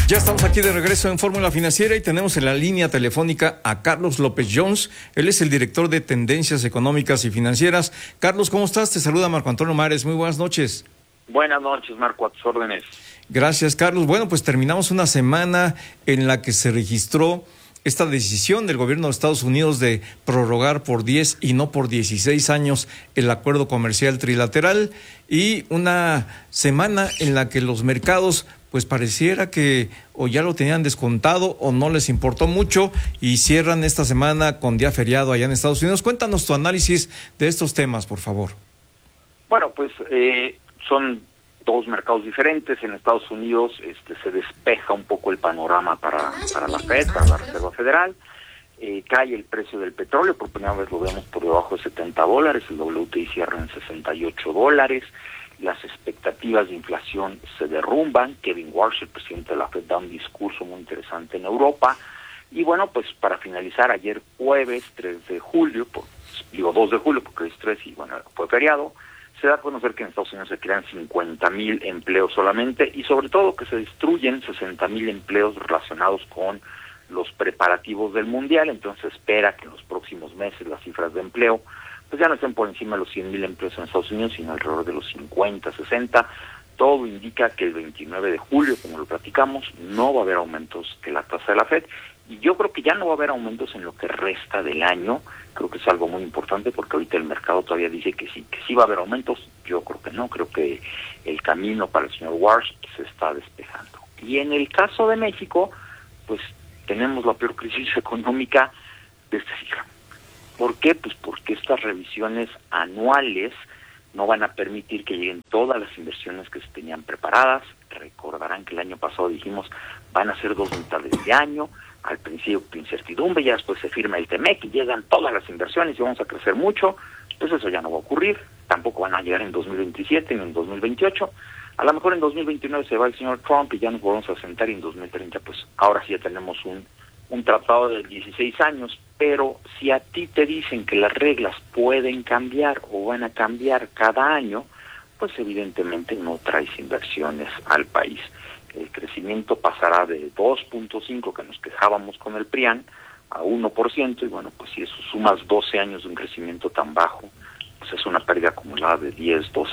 Ya estamos aquí de regreso en Fórmula Financiera y tenemos en la línea telefónica a Carlos López Jones. Él es el director de Tendencias Económicas y Financieras. Carlos, ¿cómo estás? Te saluda Marco Antonio Mares. Muy buenas noches. Buenas noches, Marco, a tus órdenes. Gracias, Carlos. Bueno, pues terminamos una semana en la que se registró esta decisión del gobierno de Estados Unidos de prorrogar por 10 y no por 16 años el acuerdo comercial trilateral, y una semana en la que los mercados pues pareciera que o ya lo tenían descontado o no les importó mucho y cierran esta semana con día feriado allá en Estados Unidos. Cuéntanos tu análisis de estos temas, por favor. Bueno, pues son dos mercados diferentes. En Estados Unidos se despeja un poco el panorama para la Fed, para la Reserva Federal. Cae el precio del petróleo, por primera vez lo vemos por debajo de $70, el WTI cierra en $68. Las expectativas de inflación se derrumban. Kevin Warsh, el presidente de la Fed, da un discurso muy interesante en Europa. Y bueno, pues para finalizar, ayer jueves 3 de julio, 2 de julio porque es 3 y bueno, fue feriado, se da a conocer que en Estados Unidos se crean 50,000 empleos solamente, y sobre todo que se destruyen 60,000 empleos relacionados con los preparativos del Mundial. Entonces se espera que en los próximos meses las cifras de empleo pues ya no estén por encima de los 100,000 empleos en Estados Unidos, sino alrededor de los 50, 60. Todo indica que el 29 de julio, como lo platicamos, no va a haber aumentos de la tasa de la Fed, y yo creo que ya no va a haber aumentos en lo que resta del año. Creo que es algo muy importante porque ahorita el mercado todavía dice que sí va a haber aumentos. Yo creo que no, creo que el camino para el señor Warsh se está despejando. Y en el caso de México, pues tenemos la peor crisis económica de este siglo. ¿Por qué? Pues porque estas revisiones anuales no van a permitir que lleguen todas las inversiones que se tenían preparadas. Recordarán que el año pasado dijimos van a ser 2 mitades de año. Al principio incertidumbre, ya después se firma el TEMEC y llegan todas las inversiones y vamos a crecer mucho. Pues eso ya no va a ocurrir. Tampoco van a llegar en 2027 ni en 2028. A lo mejor en 2029 se va el señor Trump y ya nos volvemos a sentar, y en 2030 pues ahora sí ya tenemos un tratado de 16 años. Pero si a ti te dicen que las reglas pueden cambiar o van a cambiar cada año, pues evidentemente no traes inversiones al país. El crecimiento pasará de 2.5 que nos quejábamos con el PRIAN a 1%, y bueno, pues si eso sumas 12 años de un crecimiento tan bajo, pues es una pérdida acumulada de 10-12%.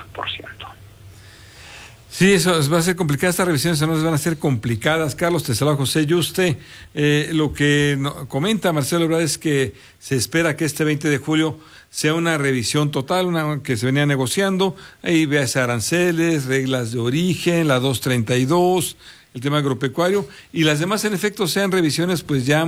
Sí, eso va a ser complicada. Estas revisiones además van a ser complicadas. Carlos, te saluda José Yuste. Lo que comenta Marcelo Ebrard es que se espera que este 20 de julio sea una revisión total, una que se venía negociando. Ahí veas aranceles, reglas de origen, la 232, el tema agropecuario, y las demás en efecto sean revisiones pues ya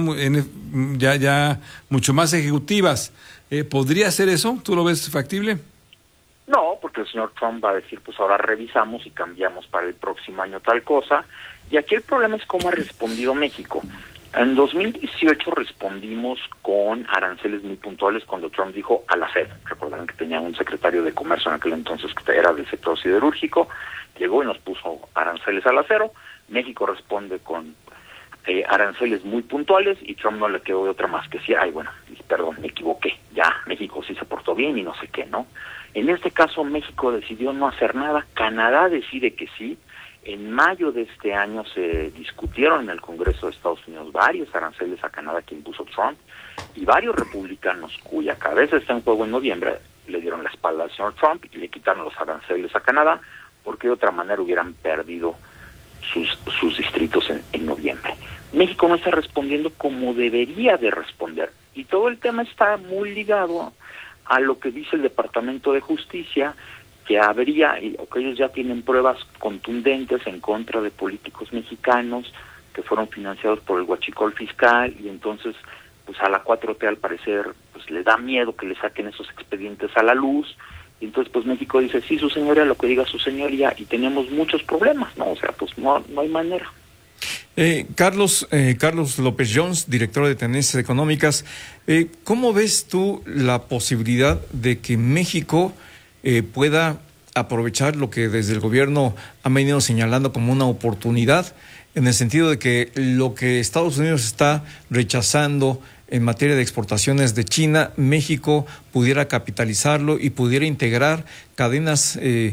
mucho más ejecutivas. ¿Podría ser eso? ¿Tú lo ves factible? No, porque el señor Trump va a decir, pues ahora revisamos y cambiamos para el próximo año tal cosa. Y aquí el problema es cómo ha respondido México. En 2018 respondimos con aranceles muy puntuales cuando Trump dijo al acero. Recordarán que tenía un secretario de Comercio en aquel entonces que era del sector siderúrgico. Llegó y nos puso aranceles al acero. México responde con aranceles muy puntuales, y Trump no le quedó de otra más que decir, perdón, me equivoqué. Ya, México sí se portó bien y no sé qué, ¿no? En este caso, México decidió no hacer nada. Canadá decide que sí. En mayo de este año se discutieron en el Congreso de Estados Unidos varios aranceles a Canadá que impuso Trump, y varios republicanos cuya cabeza está en juego en noviembre le dieron la espalda al señor Trump y le quitaron los aranceles a Canadá, porque de otra manera hubieran perdido sus distritos en noviembre. México no está respondiendo como debería de responder, y todo el tema está muy ligado a lo que dice el Departamento de Justicia, que o que ellos ya tienen pruebas contundentes en contra de políticos mexicanos que fueron financiados por el huachicol fiscal, y entonces pues a la 4T al parecer pues le da miedo que le saquen esos expedientes a la luz, y entonces pues México dice, sí, su señoría, lo que diga su señoría, y tenemos muchos problemas, ¿no? O sea, pues no hay manera. Carlos López Jones, director de Tendencias Económicas, ¿cómo ves tú la posibilidad de que México pueda aprovechar lo que desde el gobierno han venido señalando como una oportunidad, en el sentido de que lo que Estados Unidos está rechazando en materia de exportaciones de China, México pudiera capitalizarlo y pudiera integrar cadenas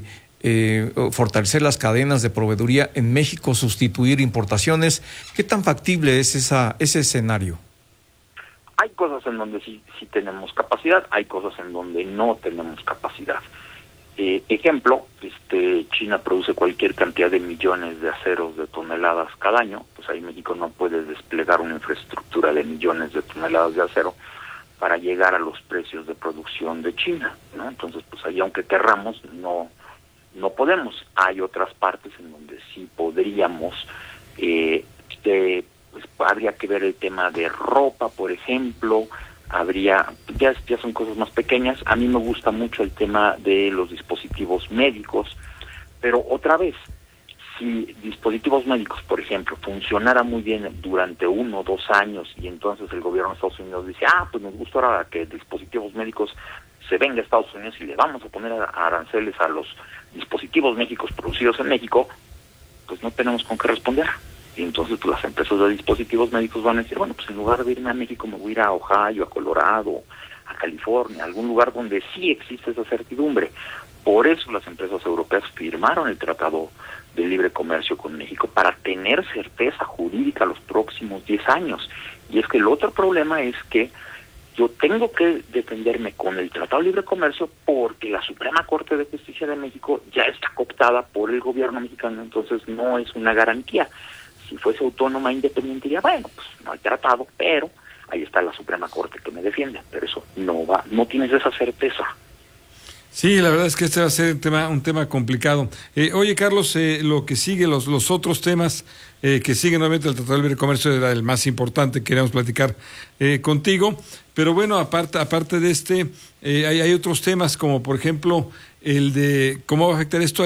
fortalecer las cadenas de proveeduría en México, sustituir importaciones. ¿Qué tan factible es ese escenario? Hay cosas en donde sí tenemos capacidad, hay cosas en donde no tenemos capacidad. Ejemplo, China produce cualquier cantidad de millones de aceros de toneladas cada año, pues ahí México no puede desplegar una infraestructura de millones de toneladas de acero para llegar a los precios de producción de China, ¿no? Entonces, pues ahí aunque querramos, no podemos. Hay otras partes en donde sí podríamos, pues habría que ver el tema de ropa, por ejemplo. Ya son cosas más pequeñas. A mí me gusta mucho el tema de los dispositivos médicos, pero otra vez, si dispositivos médicos, por ejemplo, funcionara muy bien durante 1 o 2 años y entonces el gobierno de Estados Unidos dice, pues nos gusta ahora que dispositivos médicos se venga a Estados Unidos y le vamos a poner aranceles a los dispositivos médicos producidos en México, pues no tenemos con qué responder. Y entonces pues las empresas de dispositivos médicos van a decir, bueno, pues en lugar de irme a México me voy a ir a Ohio, a Colorado, a California, a algún lugar donde sí existe esa certidumbre. Por eso las empresas europeas firmaron el Tratado de Libre Comercio con México, para tener certeza jurídica los próximos 10 años. Y es que el otro problema es que yo tengo que defenderme con el Tratado de Libre Comercio porque la Suprema Corte de Justicia de México ya está cooptada por el gobierno mexicano, entonces no es una garantía. Si fuese autónoma e independiente, ya bueno, pues no hay tratado, pero ahí está la Suprema Corte que me defiende, pero eso no tienes esa certeza. Sí, la verdad es que este va a ser un tema complicado. Oye, Carlos, lo que sigue, los otros temas que siguen, obviamente el Tratado de Libre Comercio era el más importante, queríamos platicar contigo, pero bueno, aparte de hay otros temas, como por ejemplo el de cómo va a afectar esto